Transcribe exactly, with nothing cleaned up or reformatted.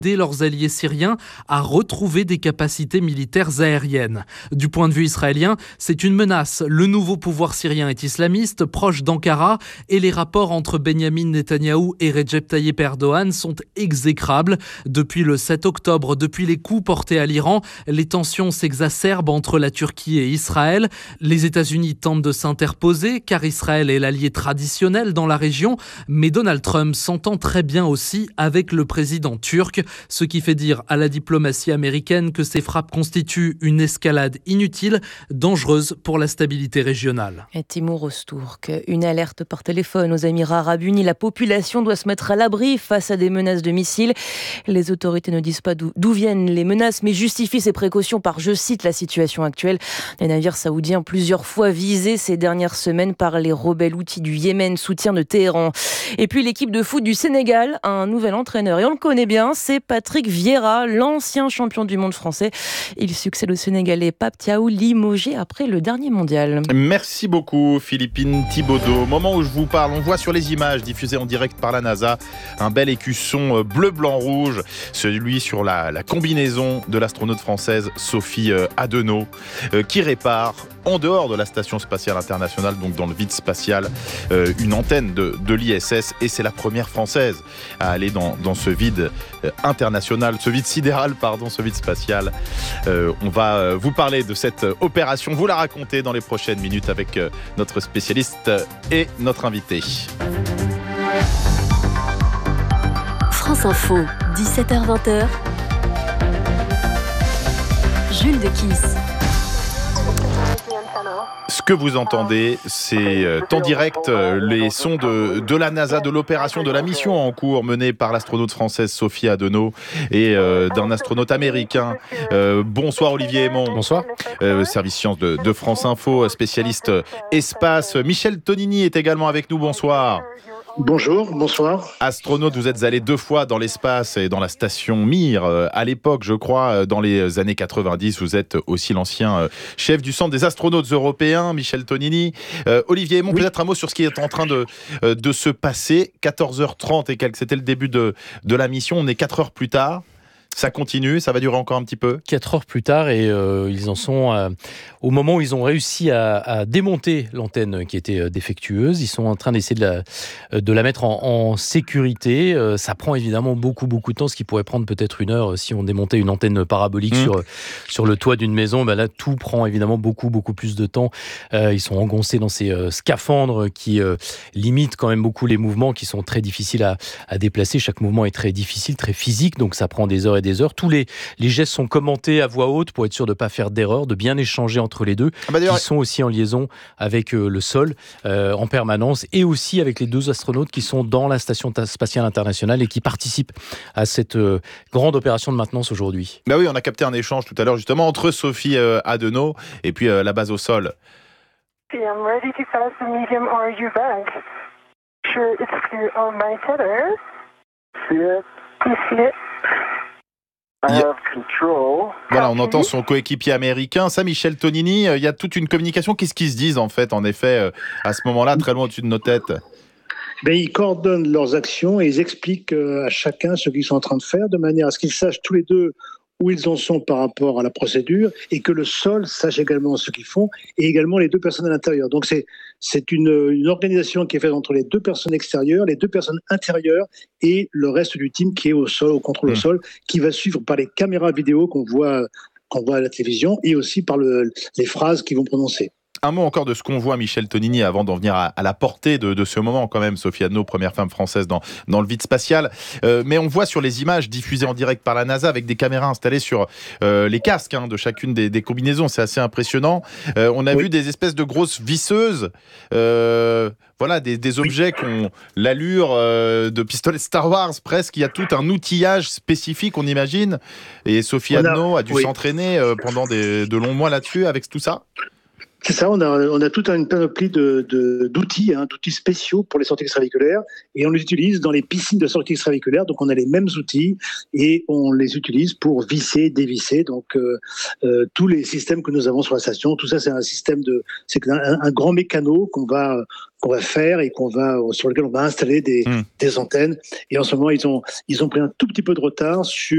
leurs alliés syriens à retrouver des capacités militaires aériennes. Du point de vue israélien, c'est une menace. Le nouveau pouvoir syrien est islamiste, proche d'Ankara, et les rapports entre Benyamin Netanyahou et Recep Tayyip Erdogan sont exécrables. Depuis le sept octobre, depuis les coups portés à l'Iran, les tensions s'exacerbent entre la Turquie et Israël. Les États-Unis tentent de s'interposer, car Israël est l'allié traditionnel dans la région, mais Donald Trump s'entend très bien aussi avec le président turc. Ce qui fait dire à la diplomatie américaine que ces frappes constituent une escalade inutile, dangereuse pour la stabilité régionale. Et Timur Öztürk, une alerte par téléphone aux Émirats Arabes Unis. La population doit se mettre à l'abri face à des menaces de missiles. Les autorités ne disent pas d'où, d'où viennent les menaces, mais justifient ces précautions par, je cite, la situation actuelle. Les navires saoudiens plusieurs fois visés ces dernières semaines par les rebelles houthis du Yémen, soutien de Téhéran. Et puis l'équipe de foot du Sénégal a un nouvel entraîneur, et on le connaît bien, c'est Patrick Vieira, l'ancien champion du monde français. Il succède au Sénégalais Pape Thiaw, limogé après le dernier mondial. Merci beaucoup Philippine Thibaudeau. Au moment où je vous parle, on voit sur les images diffusées en direct par la NASA un bel écusson bleu, blanc, rouge, celui sur la, la combinaison de l'astronaute française Sophie Adenau, euh, qui répare en dehors de la Station Spatiale Internationale, donc dans le vide spatial, euh, une antenne de, de l'I S S, et c'est la première française à aller dans, dans ce vide euh, international, ce vide sidéral, pardon, ce vide spatial. Euh, on va euh, vous parler de cette euh, opération, vous la raconter dans les prochaines minutes avec euh, notre spécialiste euh, et notre invité. France Info, dix-sept heures vingt. Jules Dequisse. Ce que vous entendez, c'est euh, en direct euh, les sons de, de la NASA, de l'opération, de la mission en cours menée par l'astronaute française Sophie Adenau et euh, d'un astronaute américain. Euh, bonsoir Olivier Aymon. Bonsoir. Euh, service sciences de, de France Info, spécialiste euh, espace. Michel Tonini est également avec nous. Bonsoir. Bonjour, bonsoir. Astronaute, vous êtes allé deux fois dans l'espace et dans la station Mir. À l'époque, je crois, dans les années quatre-vingt-dix, vous êtes aussi l'ancien chef du Centre des astronautes européens, Michel Tonini. Euh, Olivier Aymon, oui. Peut-être un mot sur ce qui est en train de, de se passer. quatorze heures trente et quelques, c'était le début de, de la mission. On est quatre heures plus tard. Ça continue, ça va durer encore un petit peu. Quatre heures plus tard, et euh, ils en sont euh, au moment où ils ont réussi à, à démonter l'antenne qui était euh, défectueuse. Ils sont en train d'essayer de la, de la mettre en, en sécurité. Euh, ça prend évidemment beaucoup, beaucoup de temps, ce qui pourrait prendre peut-être une heure si on démontait une antenne parabolique mmh. sur, sur le toit d'une maison. Ben là, tout prend évidemment beaucoup, beaucoup plus de temps. Euh, ils sont engoncés dans ces euh, scaphandres qui euh, limitent quand même beaucoup les mouvements, qui sont très difficiles à, à déplacer. Chaque mouvement est très difficile, très physique, donc ça prend des heures et des heures. Tous les, les gestes sont commentés à voix haute pour être sûr de ne pas faire d'erreur, de bien échanger entre les deux, ah bah qui sont aussi en liaison avec euh, le sol euh, en permanence, et aussi avec les deux astronautes qui sont dans la Station Spatiale Internationale et qui participent à cette euh, grande opération de maintenance aujourd'hui. Bah oui, on a capté un échange tout à l'heure justement entre Sophie euh, Adenau et puis euh, la base au sol. I'm ready to pass the medium R U bank. Sure, it's clear on my tether. See it? You see it? I have control. Voilà, on entend son coéquipier américain. Ça, Michel Tonini, il y a toute une communication. Qu'est-ce qu'ils se disent en fait, en effet, à ce moment-là, très loin au-dessus de nos têtes? Ben, ils coordonnent leurs actions et ils expliquent à chacun ce qu'ils sont en train de faire, de manière à ce qu'ils sachent tous les deux où ils en sont par rapport à la procédure, et que le sol sache également ce qu'ils font, et également les deux personnes à l'intérieur. Donc c'est, c'est une, une organisation qui est faite entre les deux personnes extérieures, les deux personnes intérieures, et le reste du team qui est au sol, au contrôle mmh. au sol, qui va suivre par les caméras vidéo qu'on voit, qu'on voit à la télévision, et aussi par le, les phrases qu'ils vont prononcer. Un mot encore de ce qu'on voit, Michel Tonini, avant d'en venir à, à la portée de, de ce moment quand même. Sophie Adenau, première femme française dans, dans le vide spatial. Euh, mais on voit sur les images diffusées en direct par la NASA avec des caméras installées sur euh, les casques hein, de chacune des, des combinaisons. C'est assez impressionnant. Euh, on a oui. vu des espèces de grosses visseuses. Euh, voilà, des, des objets qui ont l'allure euh, de pistolets Star Wars presque. Il y a tout un outillage spécifique, on imagine. Et Sophie Adenau a, a dû oui. s'entraîner euh, pendant des, de longs mois là-dessus avec tout ça. C'est ça, on a, on a toute une panoplie de, de, d'outils, hein, d'outils spéciaux pour les sorties extravéhiculaires, et on les utilise dans les piscines de sorties extravéhiculaires. Donc on a les mêmes outils et on les utilise pour visser, dévisser. Donc euh, euh, tous les systèmes que nous avons sur la station, tout ça c'est un système de, c'est un, un grand mécano qu'on va qu'on va faire et qu'on va sur lequel on va installer des, mmh. des antennes. Et en ce moment ils ont ils ont pris un tout petit peu de retard sur